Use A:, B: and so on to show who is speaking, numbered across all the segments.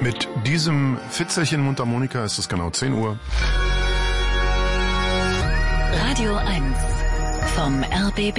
A: Mit diesem Fitzerchen Mundharmonika ist es genau 10 Uhr.
B: Radio 1 vom RBB.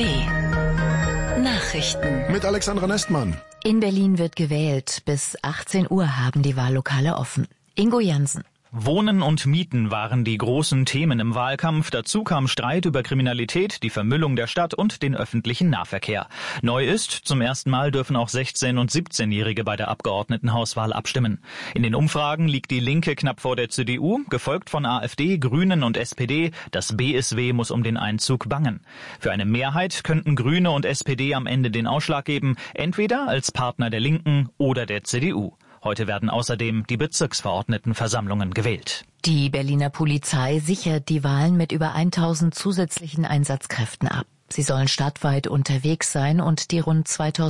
B: Nachrichten.
A: Mit Alexandra Nestmann.
C: In Berlin wird gewählt. Bis 18 Uhr haben die Wahllokale offen. Ingo Jansen.
D: Wohnen und Mieten waren die großen Themen im Wahlkampf. Dazu kam Streit über Kriminalität, die Vermüllung der Stadt und den öffentlichen Nahverkehr. Neu ist, zum ersten Mal dürfen auch 16- und 17-Jährige bei der Abgeordnetenhauswahl abstimmen. In den Umfragen liegt die Linke knapp vor der CDU, gefolgt von AfD, Grünen und SPD. Das BSW muss um den Einzug bangen. Für eine Mehrheit könnten Grüne und SPD am Ende den Ausschlag geben, entweder als Partner der Linken oder der CDU. Heute werden außerdem die Bezirksverordnetenversammlungen gewählt.
C: Die Berliner Polizei sichert die Wahlen mit über 1000 zusätzlichen Einsatzkräften ab. Sie sollen stadtweit unterwegs sein und die rund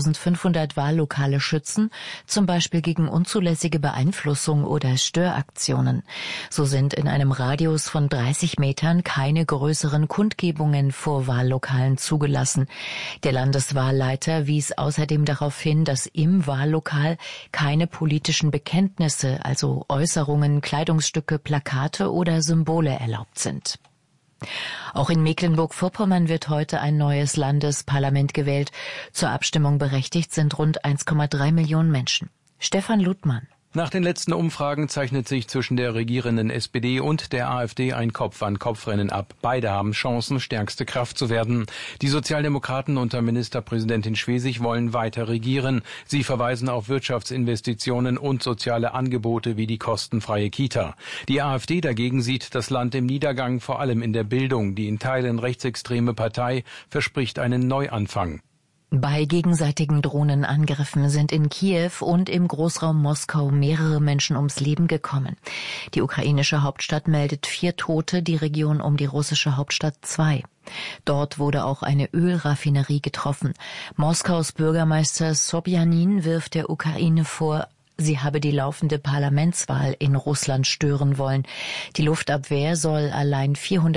C: 2500 Wahllokale schützen, zum Beispiel gegen unzulässige Beeinflussung oder Störaktionen. So sind in einem Radius von 30 Metern keine größeren Kundgebungen vor Wahllokalen zugelassen. Der Landeswahlleiter wies außerdem darauf hin, dass im Wahllokal keine politischen Bekenntnisse, also Äußerungen, Kleidungsstücke, Plakate oder Symbole erlaubt sind. Auch in Mecklenburg-Vorpommern wird heute ein neues Landesparlament gewählt. Zur Abstimmung berechtigt sind rund 1,3 Millionen Menschen. Stefan Ludmann.
E: Nach den letzten Umfragen zeichnet sich zwischen der regierenden SPD und der AfD ein Kopf-an-Kopf-Rennen ab. Beide haben Chancen, stärkste Kraft zu werden. Die Sozialdemokraten unter Ministerpräsidentin Schwesig wollen weiter regieren. Sie verweisen auf Wirtschaftsinvestitionen und soziale Angebote wie die kostenfreie Kita. Die AfD dagegen sieht das Land im Niedergang, vor allem in der Bildung. Die in Teilen rechtsextreme Partei verspricht einen Neuanfang.
C: Bei gegenseitigen Drohnenangriffen sind in Kiew und im Großraum Moskau mehrere Menschen ums Leben gekommen. Die ukrainische Hauptstadt meldet 4 Tote, die Region um die russische Hauptstadt 2. Dort wurde auch eine Ölraffinerie getroffen. Moskaus Bürgermeister Sobjanin wirft der Ukraine vor, sie habe die laufende Parlamentswahl in Russland stören wollen. Die Luftabwehr soll allein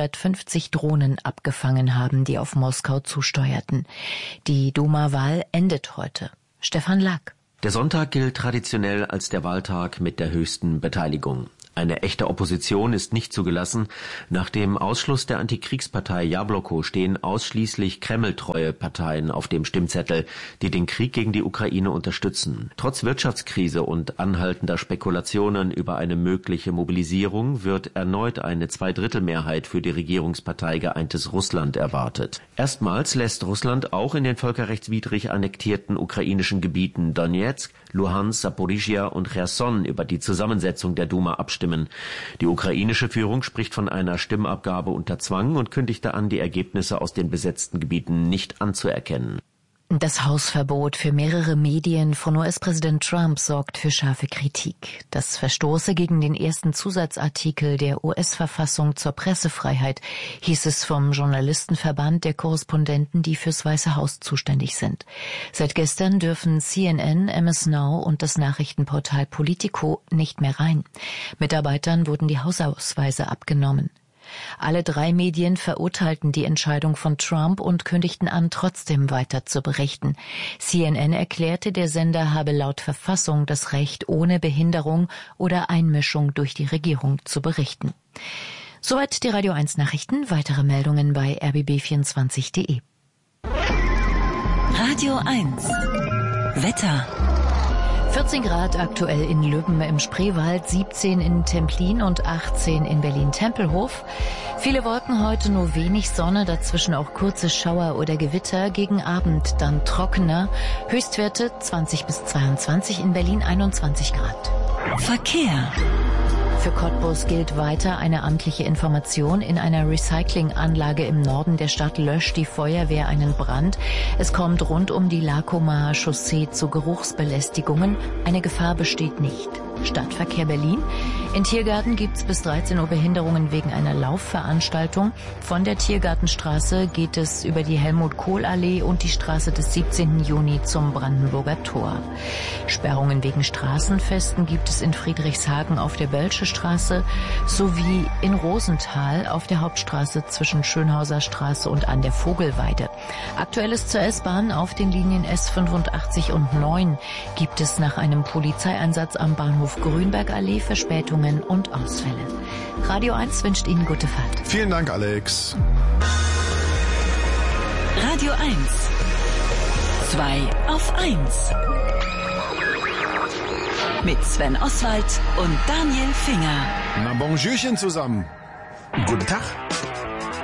C: 450 Drohnen abgefangen haben, die auf Moskau zusteuerten. Die Duma-Wahl endet heute. Stefan Lack.
F: Der Sonntag gilt traditionell als der Wahltag mit der höchsten Beteiligung. Eine echte Opposition ist nicht zugelassen. Nach dem Ausschluss der Antikriegspartei Jabloko stehen ausschließlich kremltreue Parteien auf dem Stimmzettel, die den Krieg gegen die Ukraine unterstützen. Trotz Wirtschaftskrise und anhaltender Spekulationen über eine mögliche Mobilisierung wird erneut eine Zweidrittelmehrheit für die Regierungspartei Geeintes Russland erwartet. Erstmals lässt Russland auch in den völkerrechtswidrig annektierten ukrainischen Gebieten Donetsk, Luhansk, Saporizhia und Cherson über die Zusammensetzung der Duma abstimmen. Die ukrainische Führung spricht von einer Stimmabgabe unter Zwang und kündigte an, die Ergebnisse aus den besetzten Gebieten nicht anzuerkennen.
C: Das Hausverbot für mehrere Medien von US-Präsident Trump sorgt für scharfe Kritik. Das verstoße gegen den ersten Zusatzartikel der US-Verfassung zur Pressefreiheit, hieß es vom Journalistenverband der Korrespondenten, die fürs Weiße Haus zuständig sind. Seit gestern dürfen CNN, MS Now und das Nachrichtenportal Politico nicht mehr rein. Mitarbeitern wurden die Hausausweise abgenommen. Alle 3 Medien verurteilten die Entscheidung von Trump und kündigten an, trotzdem weiter zu berichten. CNN erklärte, der Sender habe laut Verfassung das Recht, ohne Behinderung oder Einmischung durch die Regierung zu berichten. Soweit die Radio 1 Nachrichten. Weitere Meldungen bei rbb24.de.
B: Radio 1 Wetter.
C: 14 Grad aktuell in Lübben im Spreewald, 17 in Templin und 18 in Berlin-Tempelhof. Viele Wolken heute, nur wenig Sonne, dazwischen auch kurze Schauer oder Gewitter. Gegen Abend dann trockener. Höchstwerte 20 bis 22, in Berlin 21 Grad.
B: Verkehr.
C: Für Cottbus gilt weiter eine amtliche Information. In einer Recyclinganlage im Norden der Stadt löscht die Feuerwehr einen Brand. Es kommt rund um die Lakomaer Chaussee zu Geruchsbelästigungen. Eine Gefahr besteht nicht. Stadtverkehr Berlin. In Tiergarten gibt's bis 13 Uhr Behinderungen wegen einer Laufveranstaltung. Von der Tiergartenstraße geht es über die Helmut-Kohl-Allee und die Straße des 17. Juni zum Brandenburger Tor. Sperrungen wegen Straßenfesten gibt es in Friedrichshagen auf der Bölsche Straße sowie in Rosenthal auf der Hauptstraße zwischen Schönhauser Straße und an der Vogelweide. Aktuelles zur S-Bahn: auf den Linien S85 und 9 gibt es nach einem Polizeieinsatz am Bahnhof Bahnhof Grünbergallee Verspätungen und Ausfälle. Radio 1 wünscht Ihnen gute Fahrt.
A: Vielen Dank, Alex.
B: Radio 1. 2 auf 1. Mit Sven Oswald und Daniel Finger.
A: Na, bonjourchen zusammen.
G: Guten Tag.